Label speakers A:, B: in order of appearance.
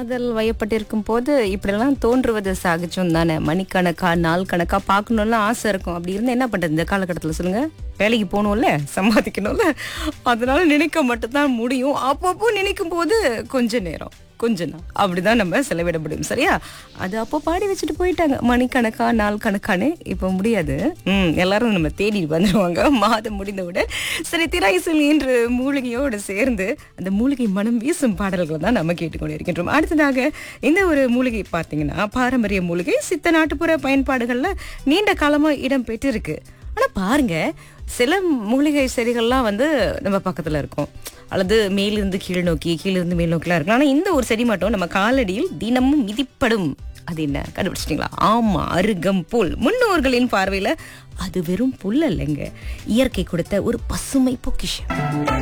A: காதல் வயப்பட்டிருக்கும் போது இப்படிலாம் தோன்றுவது சகஜம் தானே. மணிக்கணக்கா நாள் கணக்கா பார்க்கணும்னு ஆசை இருக்கும். அப்படி இருந்தா என்ன பண்றது இந்த காலகட்டத்தில் சொல்லுங்க? வேலைக்கு போகணும்ல, சம்பாதிக்கணும்ல, அதனால நினைக்க மட்டும்தான் முடியும். அப்பப்போ நினைக்கும் போது கொஞ்ச நேரம் கொஞ்ச நாள் அப்படிதான் நம்ம செலவிட முடியும். சரியா? அது அப்போ பாடி வச்சுட்டு போயிட்டாங்க, மணிக்கணக்கா நாள் கணக்கானு. இப்ப முடியாது. எல்லாரும் நம்ம தேடி வந்துருவாங்க மாதம் முடிந்தவுடன். சரி, திரைசல் என்ற மூலிகையோடு சேர்ந்து அந்த மூலிகை மனம் வீசும் பாடல்களை தான் நம்ம கேட்டுக்கொண்டு இருக்கின்றோம். அடுத்ததாக இந்த ஒரு மூலிகை பார்த்தீங்கன்னா பாரம்பரிய மூலிகை, சித்த நாட்டுப்புற பயன்பாடுகள்ல நீண்ட காலமா இடம் பெற்றிருக்கு. ஆனா பாருங்க, சில மூலிகை செடிகள்லாம் நம்ம பக்கத்துல இருக்கும், அல்லது மேலிருந்து கீழ் நோக்கி கீழிருந்து மேல் நோக்கிலாம் இருக்கலாம். ஆனா இந்த ஒரு செடி மட்டும் நம்ம காலடியில் தினமும் மிதிப்படும். அது என்ன கண்டுபிடிச்சிட்டீங்களா? ஆமா, அருகம்புல். முன்னோர்களின் பார்வையில அது வெறும் புல் அல்லங்க, இயற்கை கொடுத்த ஒரு பசுமை பொக்கிஷம்.